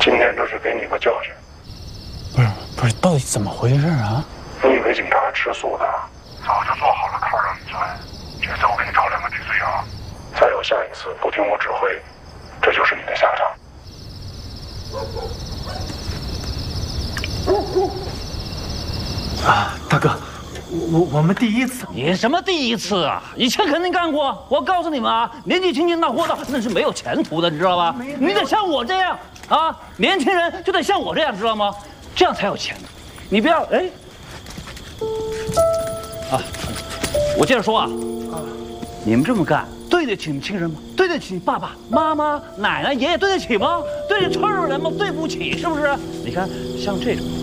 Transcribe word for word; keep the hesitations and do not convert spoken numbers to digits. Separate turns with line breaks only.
今天这是给你个教训。
不是不是，到底怎么回事啊？
你以为警察吃素的？早就做好了扣让你钻。这次我给你找两个替罪羊，再有下一次不听我指挥，这就是你的下场。
啊，大哥，我我们第一次。
你什么第一次啊？以前肯定干过。我告诉你们啊，年纪轻轻那货的那是没有前途的，你知道吧？你得像我这样啊，年轻人就得像我这样，知道吗？这样才有前途。你不要哎，啊，我接着说啊，你们这么干对得起你们亲人吗？对得起你爸爸妈妈、奶奶、爷爷对得起吗？对得起村里人吗？对不起，是不是？你看，像这种。